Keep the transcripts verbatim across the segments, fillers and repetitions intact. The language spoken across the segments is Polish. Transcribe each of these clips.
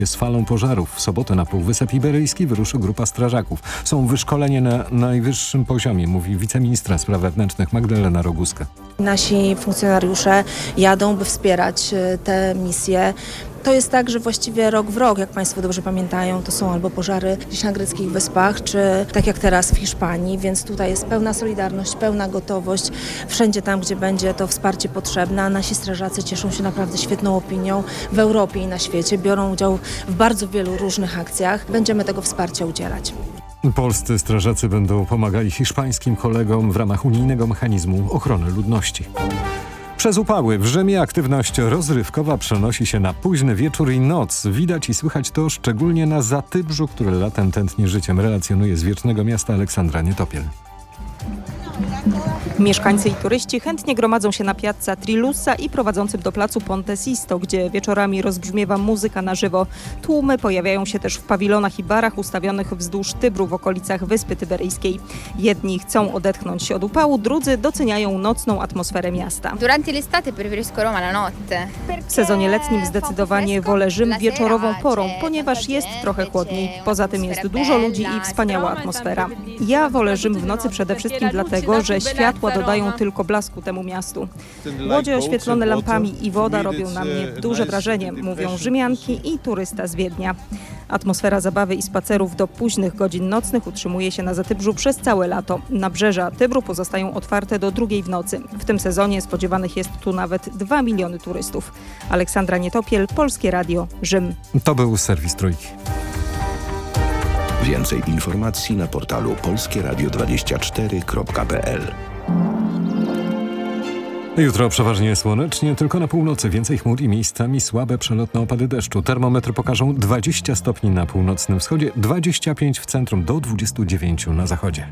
jest falą pożarów. W sobotę na Półwysep Iberyjski wyruszy grupa strażaków. Są wyszkoleni na najwyższym poziomie, mówi wiceministra spraw wewnętrznych Magdalena Roguska. Nasi funkcjonariusze jadą, by wspierać te misje. To jest tak, że właściwie rok w rok, jak Państwo dobrze pamiętają, to są albo pożary gdzieś na greckich wyspach, czy tak jak teraz w Hiszpanii, więc tutaj jest pełna solidarność, pełna gotowość. Wszędzie tam, gdzie będzie to wsparcie potrzebne, a nasi strażacy cieszą się naprawdę świetną opinią w Europie i na świecie, biorą udział w bardzo wielu różnych akcjach. Będziemy tego wsparcia udzielać. Polscy strażacy będą pomagali hiszpańskim kolegom w ramach unijnego mechanizmu ochrony ludności. Przez upały w Rzymie aktywność rozrywkowa przenosi się na późny wieczór i noc. Widać i słychać to szczególnie na Zatybrzu, które latem tętni życiem, relacjonuje z Wiecznego Miasta Aleksandra Nietopiel. Mieszkańcy i turyści chętnie gromadzą się na Piazza Trilussa i prowadzącym do placu Ponte Sisto, gdzie wieczorami rozbrzmiewa muzyka na żywo. Tłumy pojawiają się też w pawilonach i barach ustawionych wzdłuż Tybru w okolicach Wyspy Tyberyjskiej. Jedni chcą odetchnąć się od upału, drudzy doceniają nocną atmosferę miasta. W sezonie letnim zdecydowanie wolę Rzym wieczorową porą, ponieważ jest trochę chłodniej. Poza tym jest dużo ludzi i wspaniała atmosfera. Ja wolę Rzym w nocy przede wszystkim dlatego, że światła dodają tylko blasku temu miastu. Łodzie oświetlone lampami i woda robią na mnie duże wrażenie, mówią Rzymianki i turysta z Wiednia. Atmosfera zabawy i spacerów do późnych godzin nocnych utrzymuje się na Zatybrzu przez całe lato. Nabrzeża Tybru pozostają otwarte do drugiej w nocy. W tym sezonie spodziewanych jest tu nawet dwa miliony turystów. Aleksandra Nietopiel, Polskie Radio, Rzym. To był serwis Trójki. Więcej informacji na portalu polskie radio dwadzieścia cztery kropka p l. Jutro przeważnie słonecznie, tylko na północy więcej chmur i miejscami słabe przelotne opady deszczu. Termometry pokażą dwadzieścia stopni na północnym wschodzie, dwadzieścia pięć w centrum, do dwudziestu dziewięciu na zachodzie.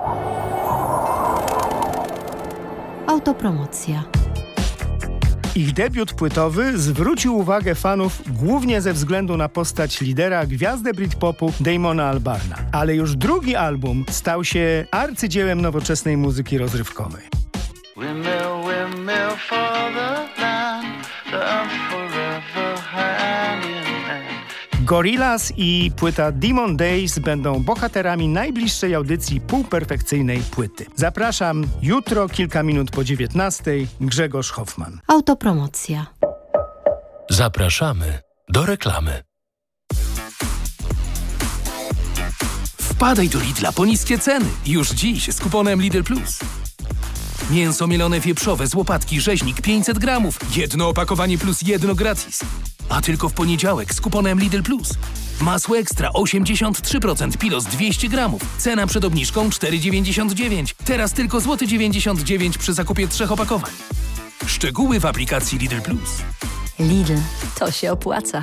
Autopromocja. Ich debiut płytowy zwrócił uwagę fanów głównie ze względu na postać lidera gwiazdy Britpopu Damona Albarna. Ale już drugi album stał się arcydziełem nowoczesnej muzyki rozrywkowej. Gorillaz i płyta Demon Days będą bohaterami najbliższej audycji półperfekcyjnej płyty. Zapraszam jutro, kilka minut po dziewiętnastej. Grzegorz Hoffman. Autopromocja. Zapraszamy do reklamy. Wpadaj do Lidla po niskie ceny. Już dziś z kuponem Lidl Plus. Mięso mielone wieprzowe z łopatki rzeźnik pięćset gramów. Jedno opakowanie plus jedno gratis. A tylko w poniedziałek z kuponem Lidl Plus. Masło ekstra osiemdziesiąt trzy procent Pilos dwieście gramów. Cena przed obniżką cztery dziewięćdziesiąt dziewięć. Teraz tylko złoty dziewięćdziesiąt dziewięć przy zakupie trzech opakowań. Szczegóły w aplikacji Lidl Plus. Lidl, to się opłaca.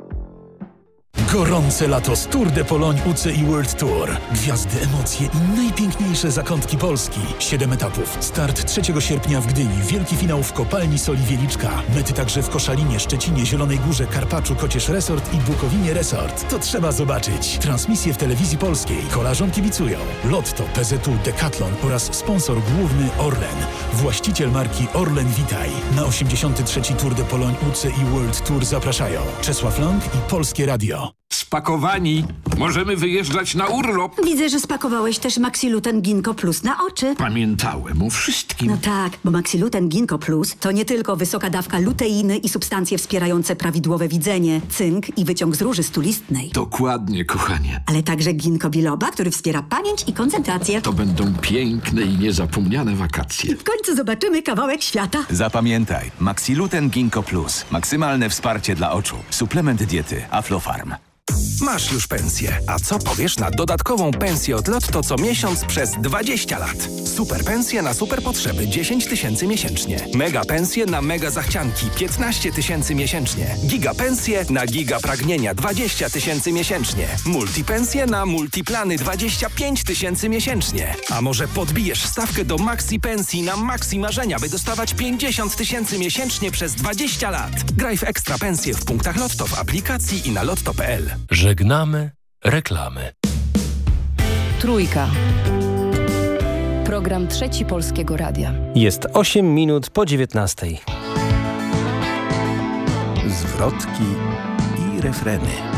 Gorące lato z Tour de Pologne U C I World Tour. Gwiazdy, emocje i najpiękniejsze zakątki Polski. Siedem etapów. Start trzeciego sierpnia w Gdyni. Wielki finał w Kopalni Soli Wieliczka. Mety także w Koszalinie, Szczecinie, Zielonej Górze, Karpaczu, Kocież Resort i Bukowinie Resort. To trzeba zobaczyć. Transmisje w telewizji polskiej. Kolarzom kibicują Lotto, P Z U, Decathlon oraz sponsor główny Orlen. Właściciel marki Orlen Witaj. Na osiemdziesiąty trzeci Tour de Pologne U C I World Tour zapraszają Czesław Lang i Polskie Radio. Spakowani. Możemy wyjeżdżać na urlop. Widzę, że spakowałeś też Maxiluten Ginkgo Plus na oczy. Pamiętałem o wszystkim. No tak, bo Maxiluten Ginkgo Plus to nie tylko wysoka dawka luteiny i substancje wspierające prawidłowe widzenie, cynk i wyciąg z róży stulistnej. Dokładnie, kochanie. Ale także ginkgo biloba, który wspiera pamięć i koncentrację. To będą piękne i niezapomniane wakacje. I w końcu zobaczymy kawałek świata. Zapamiętaj, Maxiluten Ginkgo Plus. Maksymalne wsparcie dla oczu. Suplement diety Aflofarm. Masz już pensję. A co powiesz na dodatkową pensję od Lotto co miesiąc przez dwadzieścia lat? Super pensje na super potrzeby dziesięć tysięcy miesięcznie. Mega pensje na mega zachcianki piętnaście tysięcy miesięcznie. Giga pensje na giga pragnienia dwadzieścia tysięcy miesięcznie. Multi pensje na multiplany dwadzieścia pięć tysięcy miesięcznie. A może podbijesz stawkę do maxi pensji na maxi marzenia, by dostawać pięćdziesiąt tysięcy miesięcznie przez dwadzieścia lat. Graj w ekstra pensje w punktach Lotto w aplikacji i na lotto kropka p l. Żegnamy reklamy. Trójka. Program Trzeci Polskiego Radia. Jest osiem minut po dziewiętnastej. Zwrotki i refreny.